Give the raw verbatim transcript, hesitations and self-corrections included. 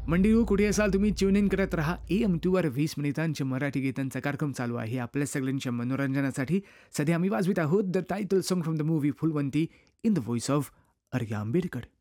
मंडळी कुठे असाल तुम्ही ट्यून इन करत राहा ए एम टूवर वीस मिनिटांच्या मराठी गीतांचा कार्यक्रम चालू आहे आपल्या सगळ्यांच्या मनोरंजनासाठी. सध्या आम्ही वाजवित आहोत the title song from the movie Phulwanti in the voice of Arya Ambedkar.